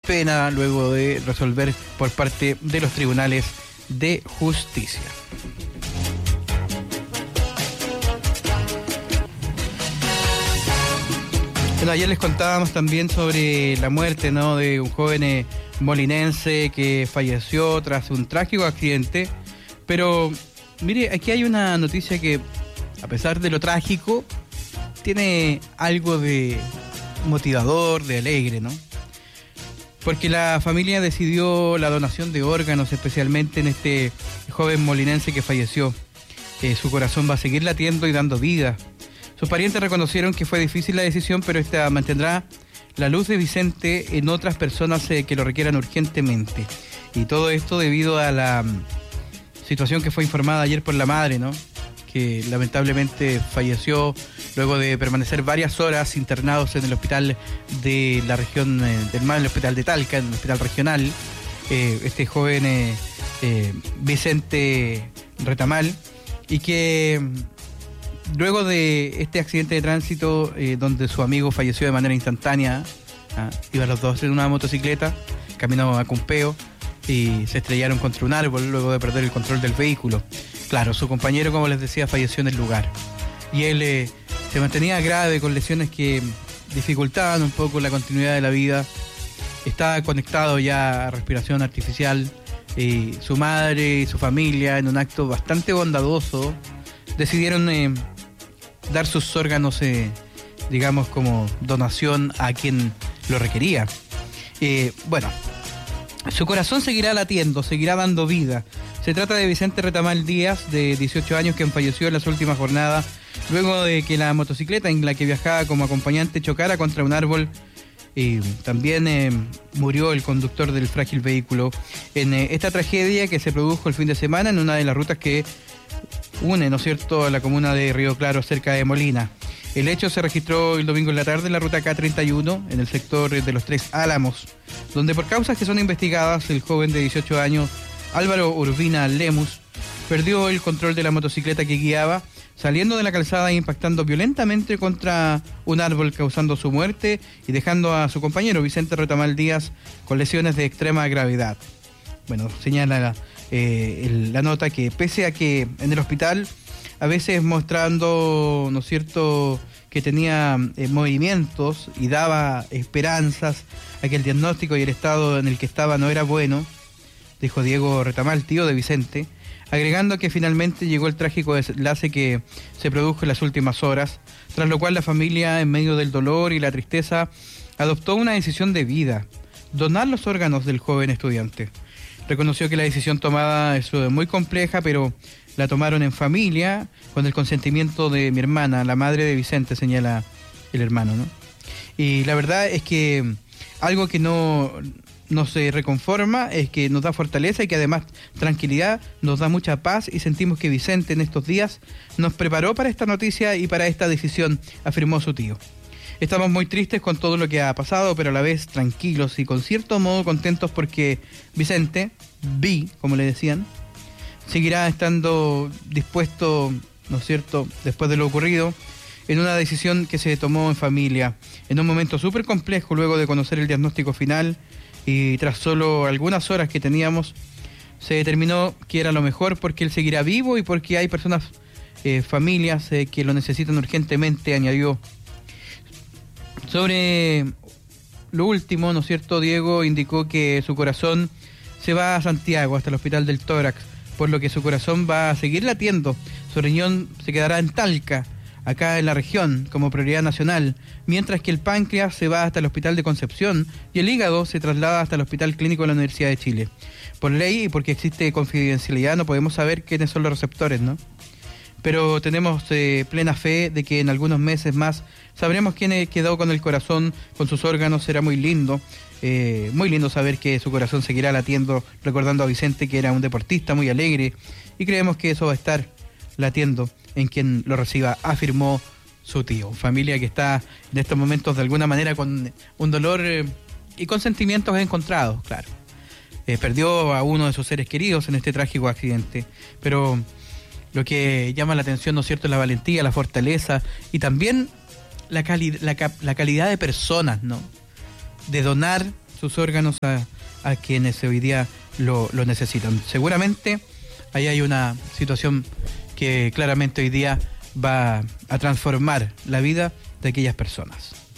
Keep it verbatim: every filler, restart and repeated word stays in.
pena luego de resolver por parte de los tribunales de justicia. Bueno, ayer les contábamos también sobre la muerte, ¿no?, de un joven eh, molinense que falleció tras un trágico accidente, pero mire, aquí hay una noticia que, a pesar de lo trágico, tiene algo de motivador, de alegre, ¿no? Porque la familia decidió la donación de órganos, especialmente en este joven molinense que falleció. Eh, su corazón va a seguir latiendo y dando vida. Sus parientes reconocieron que fue difícil la decisión, pero esta mantendrá la luz de Vicente en otras personas eh, que lo requieran urgentemente. Y todo esto debido a la um, situación que fue informada ayer por la madre, ¿no?, que lamentablemente falleció luego de permanecer varias horas internados en el hospital de la región eh, del Mar, en el hospital de Talca, en el hospital regional. Eh, este joven eh, eh, Vicente Retamal, y que luego de este accidente de tránsito eh, donde su amigo falleció de manera instantánea, ¿ah? Iban los dos en una motocicleta, camino a Cumpeo, y se estrellaron contra un árbol luego de perder el control del vehículo. Claro, su compañero, como les decía, falleció en el lugar. Y él eh, se mantenía grave con lesiones que dificultaban un poco la continuidad de la vida. Estaba conectado ya a respiración artificial. Y su madre y su familia, en un acto bastante bondadoso, decidieron eh, dar sus órganos, eh, digamos, como donación a quien lo requería. Eh, bueno, su corazón seguirá latiendo, seguirá dando vida. Se trata de Vicente Retamal Díaz, de dieciocho años, quien falleció en las últimas jornadas luego de que la motocicleta en la que viajaba como acompañante chocara contra un árbol. Y también eh, murió el conductor del frágil vehículo en eh, esta tragedia que se produjo el fin de semana en una de las rutas que une, ¿no es cierto?, a la comuna de Río Claro, cerca de Molina. El hecho se registró el domingo en la tarde en la ruta K treinta y uno, en el sector de los Tres Álamos, donde por causas que son investigadas, el joven de dieciocho años, Álvaro Urbina Lemus, perdió el control de la motocicleta que guiaba, saliendo de la calzada e impactando violentamente contra un árbol, causando su muerte y dejando a su compañero Vicente Retamal Díaz con lesiones de extrema gravedad. Bueno, señala eh, el, la nota que pese a que en el hospital, a veces mostrando, ¿no es cierto?, que tenía eh, movimientos y daba esperanzas a que el diagnóstico y el estado en el que estaba no era bueno, dijo Diego Retamal, tío de Vicente, agregando que finalmente llegó el trágico desenlace que se produjo en las últimas horas, tras lo cual la familia, en medio del dolor y la tristeza, adoptó una decisión de vida: donar los órganos del joven estudiante. Reconoció que la decisión tomada es muy compleja, pero la tomaron en familia, con el consentimiento de mi hermana, la madre de Vicente, señala el hermano, ¿no? Y la verdad es que algo que no nos reconforma es que nos da fortaleza y que además tranquilidad, nos da mucha paz, y sentimos que Vicente en estos días nos preparó para esta noticia y para esta decisión, afirmó su tío. Estamos muy tristes con todo lo que ha pasado, pero a la vez tranquilos y con cierto modo contentos porque Vicente, Vi, como le decían, seguirá estando dispuesto, ¿no es cierto?, después de lo ocurrido, en una decisión que se tomó en familia, en un momento súper complejo luego de conocer el diagnóstico final. Y tras solo algunas horas que teníamos, se determinó que era lo mejor porque él seguirá vivo y porque hay personas, eh, familias eh, que lo necesitan urgentemente, añadió. Sobre lo último, ¿no es cierto?, Diego indicó que su corazón se va a Santiago, hasta el Hospital del Tórax, por lo que su corazón va a seguir latiendo. Su riñón se quedará en Talca, acá en la región, como prioridad nacional, mientras que el páncreas se va hasta el Hospital de Concepción y el hígado se traslada hasta el Hospital Clínico de la Universidad de Chile. Por ley y porque existe confidencialidad no podemos saber quiénes son los receptores, ¿no? Pero tenemos eh, plena fe de que en algunos meses más sabremos quién quedó con el corazón, con sus órganos. Será muy lindo, eh, muy lindo saber que su corazón seguirá latiendo, recordando a Vicente, que era un deportista muy alegre, y creemos que eso va a estar latiendo en quien lo reciba, afirmó su tío. Familia que está en estos momentos de alguna manera con un dolor eh, y con sentimientos encontrados, claro. Eh, perdió a uno de sus seres queridos en este trágico accidente, pero lo que llama la atención, ¿no es cierto?, es la valentía, la fortaleza y también la, cali la, la calidad de personas, ¿no?, de donar sus órganos a, a quienes hoy día lo, lo necesitan. Seguramente ahí hay una situación que claramente hoy día va a transformar la vida de aquellas personas.